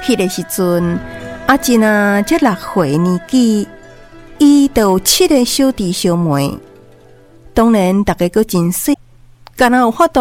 去的时阵，阿珍啊才6岁年纪，伊就有7个小弟小妹。当然，大家都真细，敢若有法度